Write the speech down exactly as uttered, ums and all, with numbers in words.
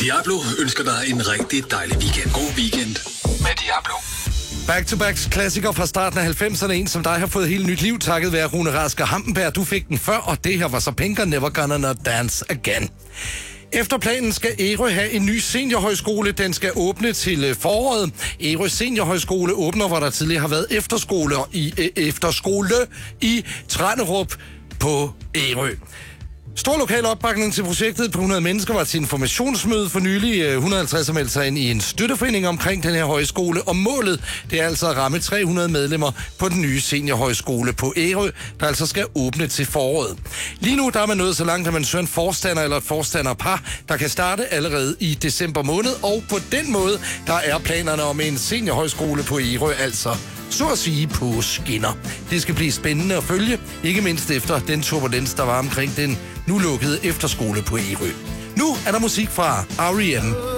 Diablo ønsker dig en rigtig dejlig weekend. God weekend med Diablo. Back-to-backs klassiker fra starten af halvfemserne. En som dig har fået helt nyt liv, takket være Rune Rask og Hampenberg. Du fik den før, og det her var så Pink og Never Gonna Not Dance Again. Efter planen skal Ærø have en ny seniorhøjskole. Den skal åbne til foråret. Ærø Seniorhøjskole åbner, hvor der tidligere har været efterskole i, øh, efterskole i Tranderup på Ærø. Stor lokal opbakning til projektet på hundrede mennesker var til informationsmøde for nylig. et hundrede og halvtreds har meldt sig ind i en støtteforening omkring den her højskole, og målet det er altså at ramme tre hundrede medlemmer på den nye seniorhøjskole på Ærø, der altså skal åbne til foråret. Lige nu der er man nået så langt, at man søger en forstander eller et forstanderpar, der kan starte allerede i december måned, og på den måde der er planerne om en seniorhøjskole på Ærø altså så at sige på skinner. Det skal blive spændende at følge, ikke mindst efter den turbulens, der var omkring den nu lukkede efterskole på Ærø. Nu er der musik fra R E M.